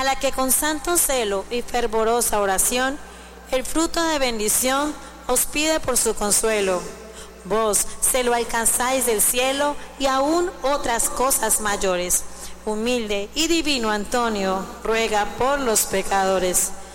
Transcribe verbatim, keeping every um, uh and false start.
la que con santo celo y fervorosa oración el fruto de bendición os pide por su consuelo. Vos se lo alcanzáis del cielo y aún otras cosas mayores. Humilde y divino Antonio, ruega por los pecadores,